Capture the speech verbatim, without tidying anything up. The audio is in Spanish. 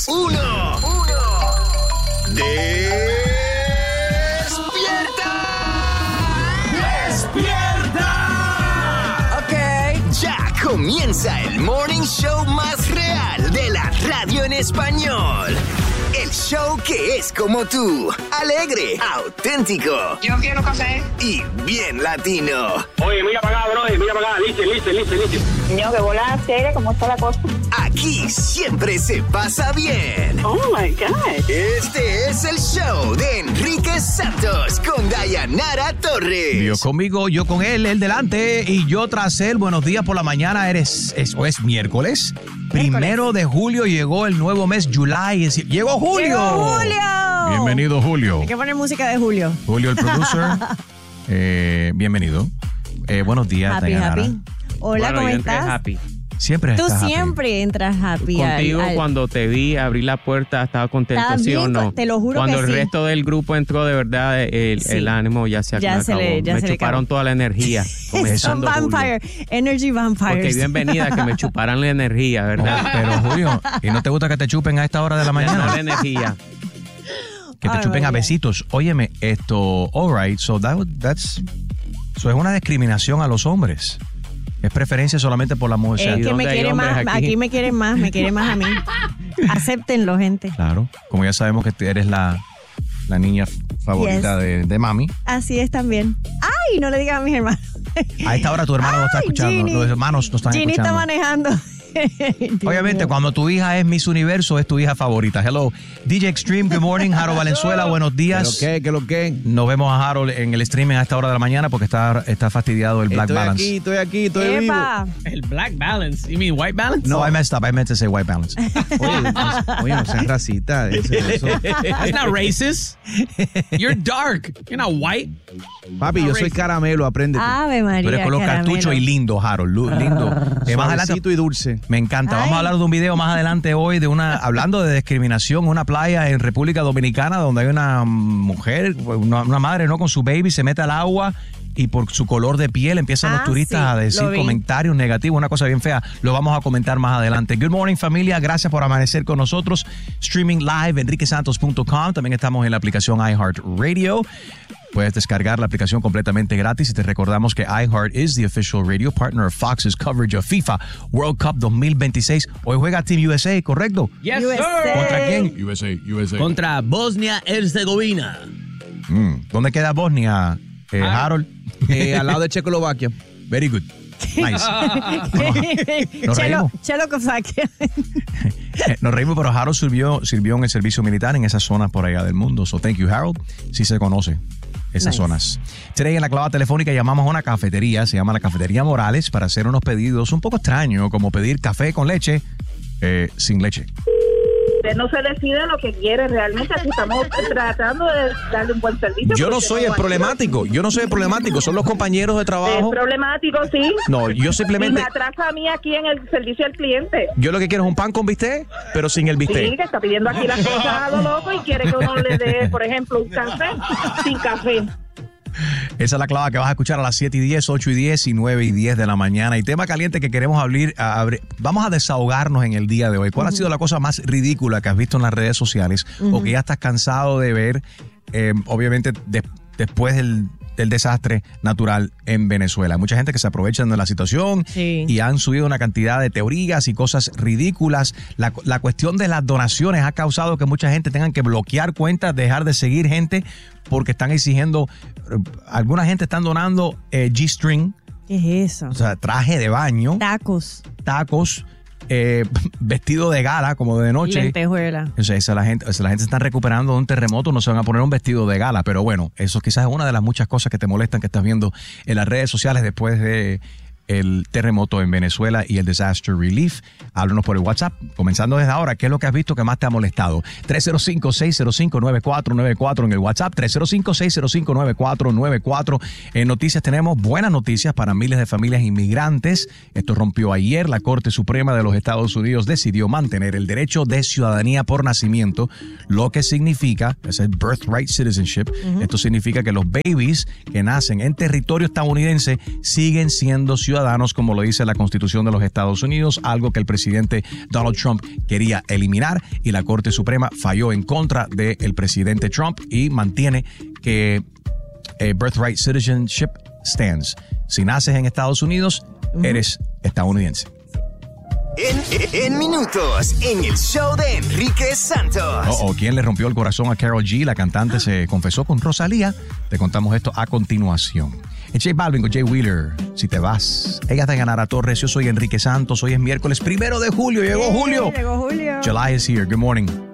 uno. Uno. ¡Despierta! ¡Despierta! Ok. Ya comienza el morning show más real de la radio en español. El show que es como tú, alegre, auténtico. Yo quiero café. Y bien latino. Oye, mira para acá, bro, mira para acá, listo, listo, listo, listo. Niño, que bola seria, ¿cómo está la cosa? Aquí siempre se pasa bien. Oh, my God. Este es el show de Enrique Santos con Dayanara Torres. Yo conmigo, yo con él, él delante y yo tras él. Buenos días por la mañana, eres, eso es miércoles. Primero de julio llegó el nuevo mes, July. Es, ¡Llegó Julio! ¡Llegó Julio! Bienvenido, Julio. Hay que poner música de Julio. Julio, el producer. eh, bienvenido. Eh, buenos días, Happy, Dayanara. happy. Hola, bueno, ¿cómo yo entré estás? happy. Siempre Tú estás happy. siempre entras happy. Contigo al- al- cuando te vi abrir la puerta estaba contento, Estaba ¿sí o bien, no? te lo juro Cuando que el sí. resto del grupo entró, de verdad, el, Sí. el ánimo ya se, Ya acabó. se le- ya me se le chuparon acabó. toda la energía. Son comenzando julio. vampire, energy vampires. Porque bienvenida, que me chuparan la energía, ¿verdad? Oh, pero, Julio, ¿y no te gusta que te chupen a esta hora de la No, mañana? la energía. Que te Ay, chupen a María. besitos. Óyeme, esto, all right, so that, that's, eso es una discriminación a los hombres. Es preferencia solamente por la mujer. Es ¿Y que dónde me hay quiere hombres más, aquí? aquí me quieren más, me quiere más a mí. Acéptenlo, gente. Claro, como ya sabemos que tú eres la, la niña favorita Yes. de, de mami. Así es también. Ay, no le digas a mis hermanos. A esta hora tu hermano no está Ay, escuchando, Ginny. los hermanos no están Ginny está escuchando. manejando. Dios Obviamente, mío. cuando tu hija es Miss Universo, es tu hija favorita. Hello, D J Extreme, good morning. Harold Valenzuela, buenos días. ¿Qué, qué, lo que? Nos vemos a Harold en el streaming a esta hora de la mañana porque está, está fastidiado el Black estoy Balance. aquí, estoy aquí, estoy vivo. Epa. El black balance. You mean white balance? No, I messed up. I meant to say white balance. Oye, no, oye, no seas racista. Eso, eso. That's not racist. You're dark. You're not white. Papi, yo soy caramelo, apréndete. Ave María. Tú eres color caramelo. cartucho y lindo, Harold. lu- Lindo. Eh, más adelante, Suavecito y dulce. me encanta. Vamos Ay. a hablar de un video más adelante hoy de una hablando de discriminación en una playa en República Dominicana donde hay una mujer, una, una madre, ¿no? Con su baby se mete al agua y por su color de piel empiezan Ah, los turistas sí, a decir lo vi. comentarios negativos, una cosa bien fea. Lo vamos a comentar más adelante. Good morning, familia. Gracias por amanecer con nosotros. Streaming live, enrique santos punto com. También estamos en la aplicación iHeartRadio. Puedes descargar la aplicación completamente gratis y te recordamos que iHeart is the official radio partner of Fox's coverage of FIFA World Cup dos mil veintiséis. Hoy juega Team U S A, ¿correcto? Yes, U S A. sir. ¿Contra quién? U S A, U S A. Contra Bosnia-Herzegovina. Mm, ¿Dónde queda Bosnia, eh, Ah. Harold? Eh, al lado de Checoslovaquia. Very good. Nice. Nos Chelo, reímos. Chelo Kosakia. Nos reímos, pero Harold sirvió, sirvió en el servicio militar en esas zonas por allá del mundo. So thank you, Harold. Sí se conoce esas Nice. zonas. Today en la clavada telefónica llamamos a una cafetería, se llama la Cafetería Morales, para hacer unos pedidos un poco extraños, como pedir café con leche eh, sin leche. Usted no se decide lo que quiere realmente. Aquí estamos tratando de darle un buen servicio. Yo no porque soy el va- problemático, yo no soy el problemático, son los compañeros de Es trabajo. problemático, sí. No, yo Y simplemente, me atrasa a mí aquí en el servicio al cliente. yo lo que quiero es un pan con bistec, pero sin el Sí, bistec. que está pidiendo aquí las cosas a lo loco y quiere que uno le dé, por ejemplo, un café sin café. Esa es la clave que vas a escuchar a las siete y diez, ocho y diez y nueve y diez de la mañana. Y tema caliente que queremos abrir, a abrir- vamos a desahogarnos en el día de hoy. ¿Cuál ha sido la cosa más ridícula que has visto en las redes sociales o que ya estás cansado de ver, eh, obviamente, de- después del, del desastre natural en Venezuela? Hay mucha gente que se aprovechan de la situación Sí. y han subido una cantidad de teorías y cosas ridículas. La, la cuestión de las donaciones ha causado que mucha gente tenga que bloquear cuentas, dejar de seguir gente porque están exigiendo, eh, alguna gente están donando eh, G-string, ¿Qué es eso? o sea, traje de baño, Tacos, tacos, eh, vestido de gala como de noche. lentejuela. O sea, esa la gente, o sea, la gente se está recuperando de un terremoto, no se van a poner un vestido de gala, pero bueno, eso quizás es una de las muchas cosas que te molestan que estás viendo en las redes sociales después de el terremoto en Venezuela y el disaster relief. Háblanos por el WhatsApp, comenzando desde ahora. ¿Qué es lo que has visto que más te ha molestado? tres cero cinco, seis cero cinco, nueve cuatro nueve cuatro en el WhatsApp, tres cero cinco, seis cero cinco, nueve cuatro nueve cuatro. En noticias tenemos buenas noticias para miles de familias inmigrantes. Esto rompió ayer. La Corte Suprema de los Estados Unidos decidió mantener el derecho de ciudadanía por nacimiento, lo que significa, es el birthright citizenship. Uh-huh. Esto significa que los babies que nacen en territorio estadounidense siguen siendo ciudadanos ciudadanos, como lo dice la Constitución de los Estados Unidos, algo que el presidente Donald Trump quería eliminar, y la Corte Suprema falló en contra del presidente Trump y mantiene que eh, birthright citizenship stands. Si naces en Estados Unidos, uh-huh. eres estadounidense. En, en minutos, en el show de Enrique Santos. Oh, oh, ¿quién le rompió el corazón a Karol G? La cantante se confesó con Rosalía. Te contamos esto a continuación. En J Balvin con Jay Wheeler, si te vas. Ella te ganará Torres. Yo soy Enrique Santos. Hoy es miércoles primero de julio. Llegó Sí, Julio. Llegó Julio. July is here. Good morning.